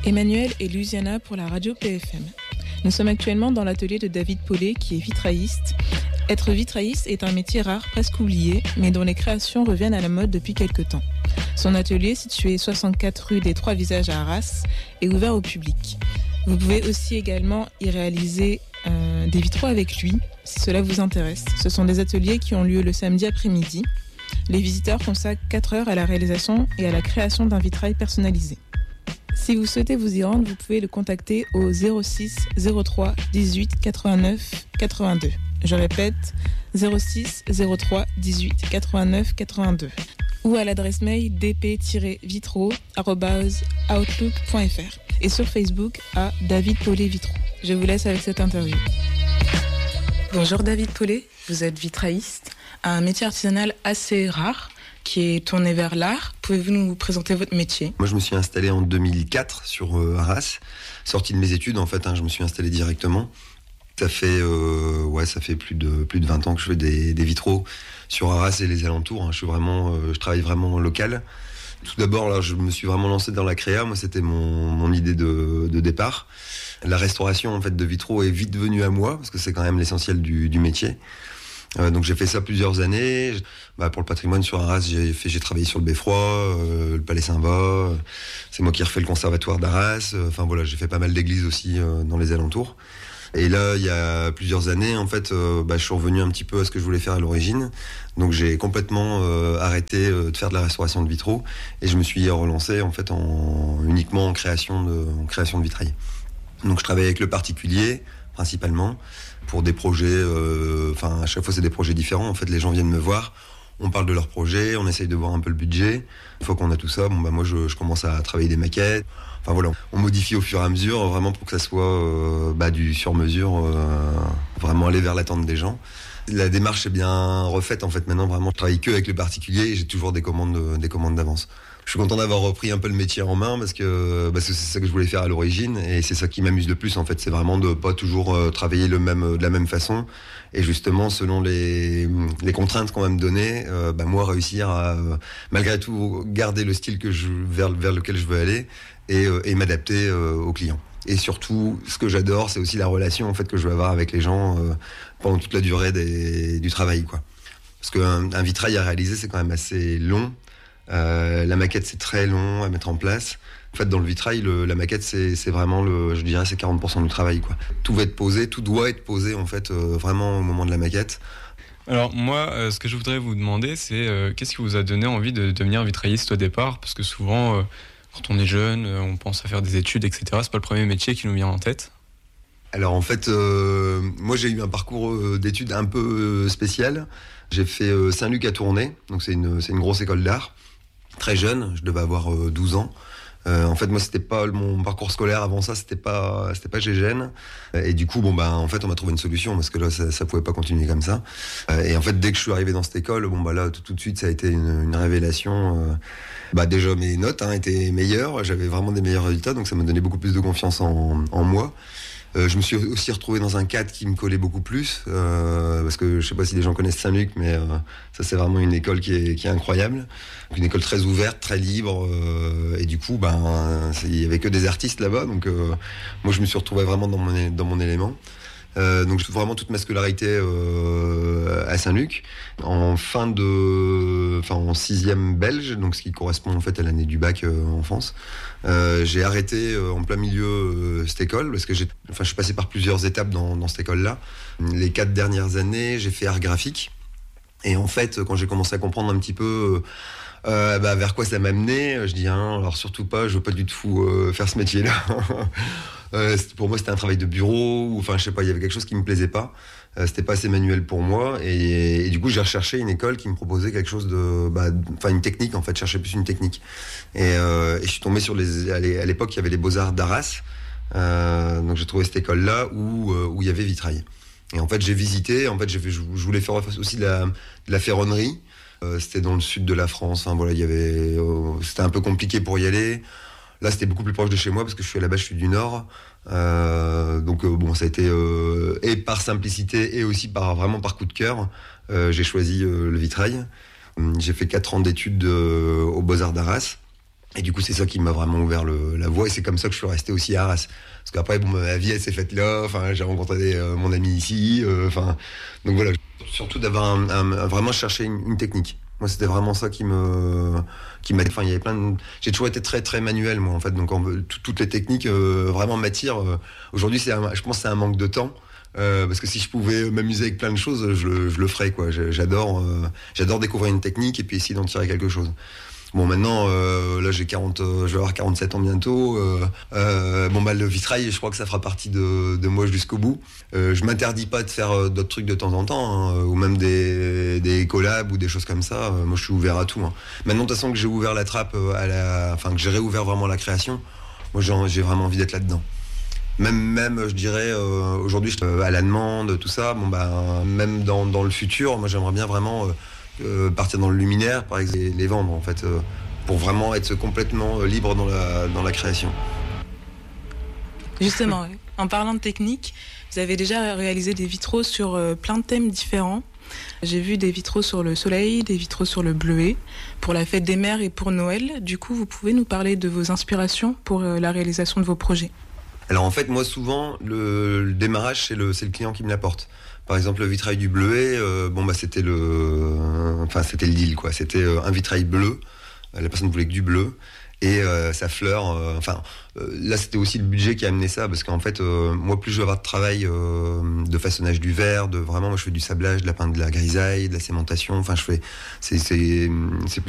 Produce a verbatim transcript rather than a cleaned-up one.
Emmanuel et Luciana pour la radio P F M. Nous sommes actuellement dans l'atelier de David Paulet qui est vitrailliste. Être vitrailliste est un métier rare, presque oublié, mais dont les créations reviennent à la mode depuis quelques temps. Son atelier, situé soixante-quatre rue des Trois Visages à Arras, est ouvert au public. Vous pouvez aussi également y réaliser euh, des vitraux avec lui, si cela vous intéresse. Ce sont des ateliers qui ont lieu le samedi après-midi. Les visiteurs consacrent quatre heures à la réalisation et à la création d'un vitrail personnalisé. Si vous souhaitez vous y rendre, vous pouvez le contacter au zéro six zéro trois dix-huit quatre-vingt-neuf quatre-vingt-deux. Je répète, zéro six zéro trois dix-huit quatre-vingt-neuf quatre-vingt-deux. Ou à l'adresse mail d p tiret vitraux arobase outlook point f r et sur Facebook à David Paulet Vitraux. Je vous laisse avec cette interview. Bonjour David Paulet, vous êtes vitrailliste, un métier artisanal assez rare qui est tourné vers l'art. Pouvez-vous nous présenter votre métier ? Moi, je me suis installé en deux mille quatre sur euh, Arras. Sorti de mes études, en fait, hein, je me suis installé directement. Ça fait, euh, ouais, ça fait plus de, plus de vingt ans que je fais des, des vitraux sur Arras et les alentours. Hein. Je suis vraiment, euh, je travaille vraiment local. Tout d'abord, là, je me suis vraiment lancé dans la créa. Moi, c'était mon, mon idée de, de départ. La restauration, en fait, de vitraux est vite venue à moi, parce que c'est quand même l'essentiel du, du métier. Euh, donc j'ai fait ça plusieurs années. Bah, pour le patrimoine sur Arras, j'ai fait, j'ai travaillé sur le Beffroi, euh, le Palais Saint-Va. C'est moi qui ai refait le conservatoire d'Arras. Enfin voilà, j'ai fait pas mal d'églises aussi euh, dans les alentours. Et là, il y a plusieurs années, en fait, euh, bah, je suis revenu un petit peu à ce que je voulais faire à l'origine. Donc j'ai complètement euh, arrêté euh, de faire de la restauration de vitraux et je me suis relancé en fait en uniquement en création de, en création de vitrail. Donc je travaille avec le particulier principalement. Pour des projets, euh, enfin à chaque fois c'est des projets différents. En fait, les gens viennent me voir, on parle de leur projet, on essaye de voir un peu le budget. Une fois qu'on a tout ça, bon bah moi je, je commence à travailler des maquettes. Enfin voilà, on modifie au fur et à mesure, vraiment pour que ça soit euh, bah, du sur-mesure, euh, vraiment aller vers l'attente des gens. La démarche est bien refaite en fait. Maintenant vraiment, je travaille que avec le particulier et j'ai toujours des commandes, des commandes d'avance. Je suis content d'avoir repris un peu le métier en main parce que, parce que c'est ça que je voulais faire à l'origine et c'est ça qui m'amuse le plus en fait. C'est vraiment de pas toujours euh, travailler le même, de la même façon et justement selon les, les contraintes qu'on va me donner, euh, bah, moi réussir à euh, malgré tout garder le style que je, vers, vers lequel je veux aller et, euh, et m'adapter euh, aux clients. Et surtout, ce que j'adore, c'est aussi la relation en fait que je veux avoir avec les gens euh, pendant toute la durée des, du travail, quoi. Parce qu'un un vitrail à réaliser, c'est quand même assez long. Euh, la maquette, c'est très long à mettre en place. En fait, dans le vitrail, le, la maquette, c'est, c'est vraiment le, je dirais, c'est quarante pour cent du travail, quoi. Tout va être posé, tout doit être posé en fait, euh, vraiment au moment de la maquette. Alors moi, euh, ce que je voudrais vous demander, c'est euh, qu'est-ce qui vous a donné envie de devenir vitrailliste au départ ? Parce que souvent, euh, quand on est jeune, euh, on pense à faire des études, et cetera. C'est pas le premier métier qui nous vient en tête. Alors en fait, euh, moi j'ai eu un parcours euh, d'études un peu euh, spécial. J'ai fait euh, Saint-Luc à Tournai, donc c'est une, c'est une grosse école d'art. Très jeune, je devais avoir euh, douze ans. Euh, en fait, moi, c'était pas mon parcours scolaire avant ça, c'était pas, c'était pas Gégène. Et du coup, bon, ben, en fait, on m'a trouvé une solution parce que là, ça, ça pouvait pas continuer comme ça. Euh, et en fait, dès que je suis arrivé dans cette école, bon, bah là, tout, tout de suite, ça a été une, une révélation. Euh, bah, déjà, mes notes hein, étaient meilleures, j'avais vraiment des meilleurs résultats, donc ça m'a donné beaucoup plus de confiance en, en moi. Euh, je me suis aussi retrouvé dans un cadre qui me collait beaucoup plus, euh, parce que je sais pas si les gens connaissent Saint-Luc, mais euh, ça c'est vraiment une école qui est, qui est incroyable, une école très ouverte, très libre, euh, et du coup, ben, il y avait que des artistes là-bas, donc euh, moi je me suis retrouvé vraiment dans mon, dans mon élément. Euh, donc vraiment toute ma scolarité euh, à Saint-Luc en fin de, enfin en sixième belge, donc ce qui correspond en fait à l'année du bac euh, en France. Euh, j'ai arrêté euh, en plein milieu euh, cette école parce que j'ai, enfin je suis passé par plusieurs étapes dans, dans cette école-là. Les quatre dernières années, j'ai fait art graphique et en fait quand j'ai commencé à comprendre un petit peu euh, euh, bah, vers quoi ça m'amenait, je dis hein, alors surtout pas, je veux pas du tout euh, faire ce métier-là. Euh, pour moi, c'était un travail de bureau, ou enfin, je sais pas, il y avait quelque chose qui me plaisait pas. Euh, c'était pas assez manuel pour moi, et, et du coup, j'ai recherché une école qui me proposait quelque chose de, bah, enfin, une technique en fait. Je cherchais plus une technique. Et, euh, et je suis tombé sur les, à l'époque, il y avait les Beaux-Arts d'Arras, euh, donc j'ai trouvé cette école-là où euh, où il y avait vitrail. Et en fait, j'ai visité. En fait, j'ai fait, je voulais faire aussi de la, de la ferronnerie. Euh, c'était dans le sud de la France. Enfin voilà, il y avait, euh, c'était un peu compliqué pour y aller. Là, c'était beaucoup plus proche de chez moi parce que je suis à la base, je suis du Nord. Euh, donc, euh, bon, ça a été euh, et par simplicité et aussi par vraiment par coup de cœur. Euh, j'ai choisi euh, le vitrail. J'ai fait quatre ans d'études euh, aux Beaux-Arts d'Arras. Et du coup, c'est ça qui m'a vraiment ouvert le, la voie. Et c'est comme ça que je suis resté aussi à Arras. Parce qu'après, bon, ma vie, elle s'est faite là. Enfin, j'ai rencontré des, euh, mon ami ici. Euh, enfin, donc voilà. Surtout d'avoir un, un, un, vraiment chercher une, une technique. Moi, c'était vraiment ça qui me, qui m'a. Enfin, il y avait plein de. J'ai toujours été très, très manuel, moi, en fait. Donc, en, tout, toutes les techniques euh, vraiment m'attirent. Aujourd'hui, c'est, un, je pense, que c'est un manque de temps. Euh, parce que si je pouvais m'amuser avec plein de choses, je, je le ferais, quoi. J'adore, euh, j'adore découvrir une technique et puis essayer d'en tirer quelque chose. Bon, maintenant, euh, là, j'ai quarante, euh, je vais avoir quarante-sept ans bientôt. Euh, euh, bon, bah, le vitrail, je crois que ça fera partie de, de moi jusqu'au bout. Euh, je m'interdis pas de faire euh, d'autres trucs de temps en temps, hein, ou même des, des collabs ou des choses comme ça. Euh, moi, je suis ouvert à tout. Hein. Maintenant, de toute façon, que j'ai ouvert la trappe à la, enfin, que j'ai réouvert vraiment la création, moi, j'ai, j'ai vraiment envie d'être là-dedans. Même, même, je dirais, euh, aujourd'hui, je, à la demande, tout ça. Bon, bah, même dans, dans le futur, moi, j'aimerais bien vraiment. Euh, Euh, partir dans le luminaire, par exemple, et les vendre en fait, euh, pour vraiment être complètement euh, libre dans la, dans la création. Justement, ouais. En parlant de technique, vous avez déjà réalisé des vitraux sur euh, plein de thèmes différents. J'ai vu des vitraux sur le soleil, des vitraux sur le bleuet, pour la fête des mères et pour Noël. Du coup, vous pouvez nous parler de vos inspirations pour euh, la réalisation de vos projets? Alors en fait, moi souvent, le, le démarrage, c'est le, c'est le client qui me l'apporte. Par exemple, le vitrail du bleuet, euh, bon bah c'était le, euh, enfin c'était le deal quoi. C'était euh, un vitrail bleu. La personne voulait que du bleu et euh, sa fleur. Euh, enfin, euh, là c'était aussi le budget qui a amené ça parce qu'en fait, euh, moi plus je vais avoir de travail euh, de façonnage du verre, de vraiment, moi je fais du sablage, de la peinte, de la grisaille, de la cémentation. Enfin, je fais, c'est c'est c'est